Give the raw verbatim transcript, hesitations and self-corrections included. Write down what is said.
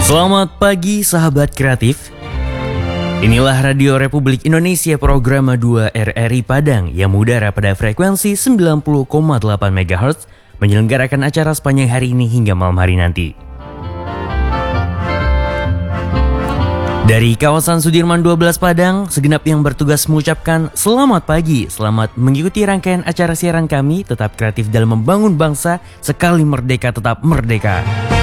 Selamat pagi sahabat kreatif. Inilah Radio Republik Indonesia Programa dua R R I Padang yang mengudara pada frekuensi sembilan puluh koma delapan megahertz menyelenggarakan acara sepanjang hari ini hingga malam hari nanti. Dari kawasan Sudirman dua belas Padang, segenap yang bertugas mengucapkan selamat pagi, selamat mengikuti rangkaian acara siaran kami. Tetap kreatif dalam membangun bangsa, sekali merdeka tetap merdeka.